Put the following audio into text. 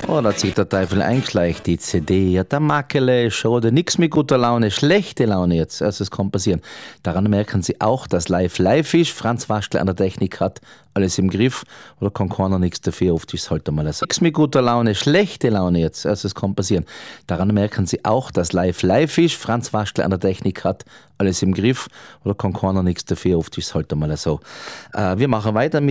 Oder zieht der Teufel eingeschleicht, die CD hat der Makele, Schode, nix mit guter Laune, schlechte Laune jetzt. Also es kann passieren. Daran merken Sie auch, dass live ist. Franz Waschkel an der Technik hat alles im Griff. Oder kann keiner nichts dafür, oft ist es halt einmal so. Nix mit guter Laune, schlechte Laune jetzt. Also es kann passieren. Daran merken Sie auch, dass live ist. Franz Waschkel an der Technik hat alles im Griff. Oder kann keiner nichts dafür, oft ist es halt einmal so. Wir machen weiter mit